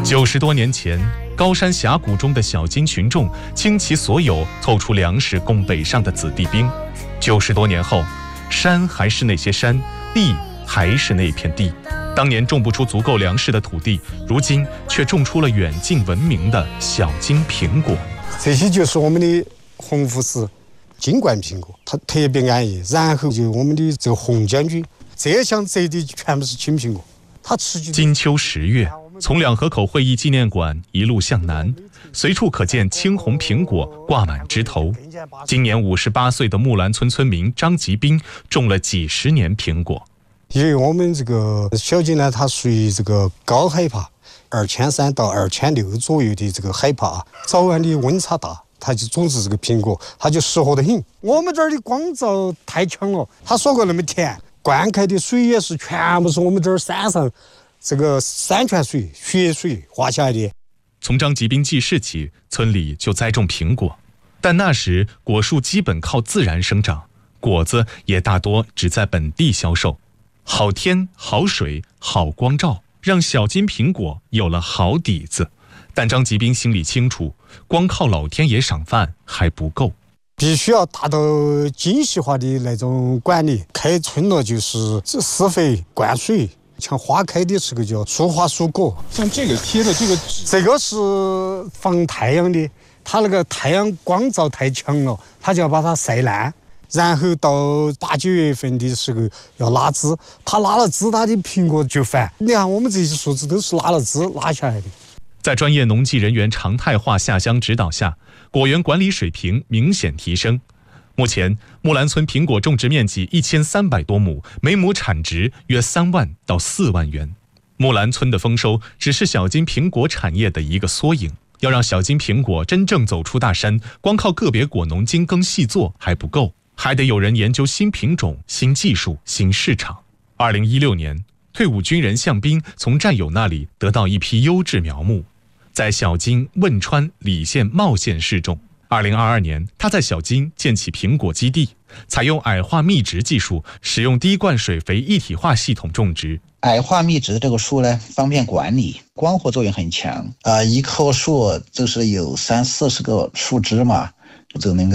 90多年前，高山峡谷中的小金群众倾其所有凑出粮食供北上的子弟兵。90多年后，山还是那些山，地还是那片地。当年种不出足够粮食的土地，如今却种出了远近闻名的小金苹果。 这些就是我们的红富士金冠苹果，它特别安逸。然后就我们的这个红将军，这项这地全部是青苹果。它持续。 金秋10月，从两河口会议纪念馆一路向南，随处可见青红苹果挂满枝头。今年58岁的木兰村村民张吉斌种了几十年苹果。 因为我们这个小金呢，它属于这个高海拔，2300到2600左右的这个海拔，早晚的温差大，它就种植这个苹果，它就适合得很。我们这儿的光照太强了，它说过那么甜，灌溉的水也是全部是我们这儿山上这个山泉水、雪水滑下来的。 从张吉斌记事起，村里就栽种苹果，但那时果树基本靠自然生长，果子也大多只在本地销售。好天、好水、好光照，让小金苹果有了好底子。但张吉斌心里清楚，光靠老天爷赏饭还不够， 必须要达到精细化的那种管理。开春了就是施肥、灌水，像花开的时候就要疏花疏果。 像这个贴的这个是防太阳的，它那个太阳光照太强了，它就要把它晒烂。然后到8、9月份的时候要拉枝，它拉了枝，它的苹果就烦。你看我们这些树枝都是拉了枝拉下来的。 在专业农技人员常态化下乡指导下，果园管理水平明显提升。目前，木兰村苹果种植面积1300多亩，每亩产值约3万到4万元。木兰村的丰收只是小金苹果产业的一个缩影。要让小金苹果真正走出大山，光靠个别果农精耕细作还不够，还得有人研究新品种、新技术、新市场。2016年，退伍军人向斌从战友那里得到一批优质苗木，在小金、汶川、澧县、茂县试种。2022年，他在小金建起苹果基地，采用矮化密植技术，使用滴灌水肥一体化系统种植。 矮化密植这个树呢，方便管理，光合作用很强。一棵树就是有30-40个树枝嘛，就能